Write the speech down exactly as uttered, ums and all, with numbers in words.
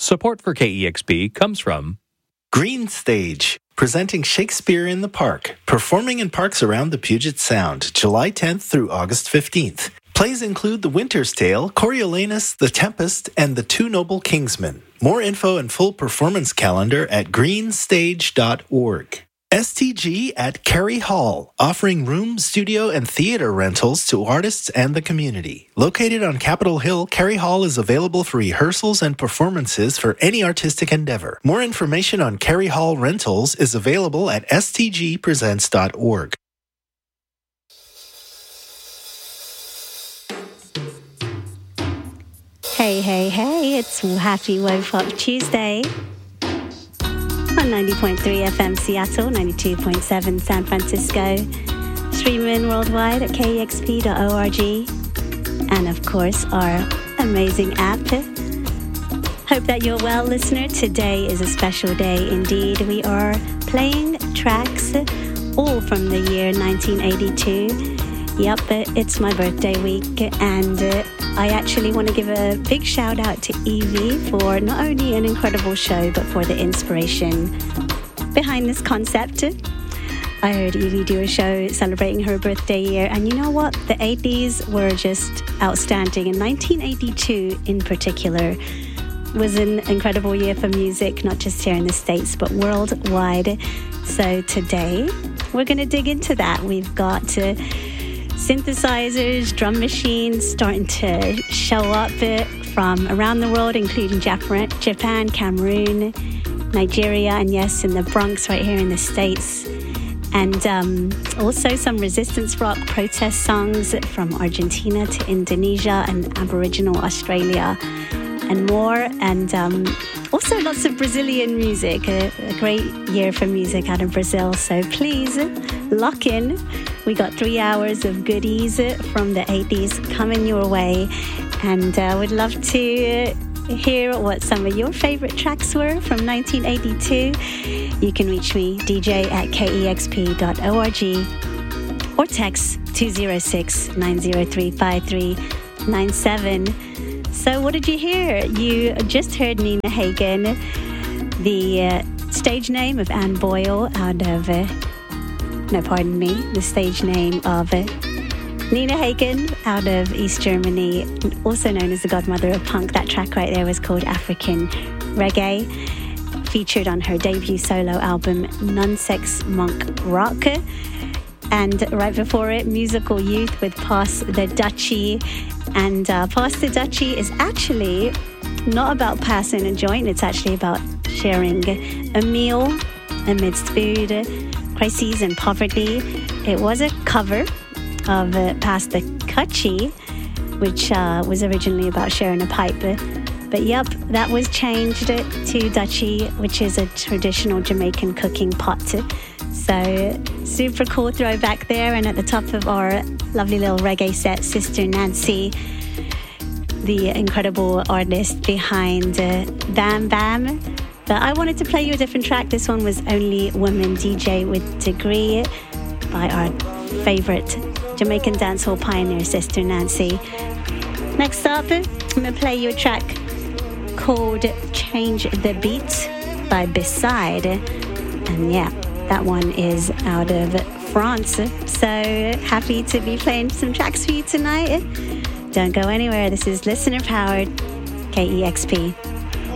Support for K E X P comes from Green Stage, presenting Shakespeare in the Park, performing in parks around the Puget Sound, July tenth through August fifteenth. Plays include The Winter's Tale, Coriolanus, The Tempest, and The Two Noble Kingsmen. More info and full performance calendar at green stage dot org. S T G at Carey Hall, offering room, studio, and theater rentals to artists and the community. Located on Capitol Hill, Carey Hall is available for rehearsals and performances for any artistic endeavor. More information on Carey Hall rentals is available at s t g presents dot org. Hey, hey, hey, it's Happy Wopop Tuesday. On ninety point three F M Seattle, ninety-two point seven San Francisco, streaming worldwide at k e x p dot org, and of course our amazing app. Hope that you're well, listener. Today is a special day indeed. We are playing tracks all from the year nineteen eighty-two. Yep, it's my birthday week, and uh, I actually want to give a big shout out to Evie for not only an incredible show, but for the inspiration behind this concept. I heard Evie do a show celebrating her birthday year, and you know what? The eighties were just outstanding, and nineteen eighty-two in particular was an incredible year for music, not just here in the States, but worldwide. So today, we're going to dig into that. We've got uh, synthesizers, drum machines starting to show up from around the world, including Japan, Cameroon, Nigeria, and yes, in the Bronx right here in the States. And um, also some resistance rock protest songs from Argentina to Indonesia and Aboriginal Australia and more. And um, also lots of Brazilian music, a, a great year for music out of Brazil. So please lock in. We got three hours of goodies from the eighties coming your way, and I uh, would love to hear what some of your favorite tracks were from nineteen eighty-two. You can reach me, D J at k e x p dot org, or text two oh six, nine oh three, five three nine seven. So what did you hear? You just heard Nina Hagen, the uh, stage name of Anne Boyle out of... Uh, No, pardon me, the stage name of uh, Nina Hagen out of East Germany, also known as the godmother of punk. That track right there was called African Reggae, featured on her debut solo album, Nonsex Monk Rock. And right before it, Musical Youth with Pass the Dutchie. And uh, Pass the Dutchie is actually not about passing a joint, it's actually about sharing a meal amidst food, crises and poverty. It was a cover of uh, Pass the Cutchie, which uh, was originally about sharing a pipe. But yep, that was changed to Dutchie, which is a traditional Jamaican cooking pot. So super cool throwback there. And at the top of our lovely little reggae set, Sister Nancy, the incredible artist behind uh, Bam Bam. But I wanted to play you a different track. This one was Only Woman D J with Degree by our favorite Jamaican dancehall pioneer, Sister Nancy. Next up, I'm going to play you a track called Change the Beat by Beside. And yeah, that one is out of France. So happy to be playing some tracks for you tonight. Don't go anywhere. This is listener-powered K E X P.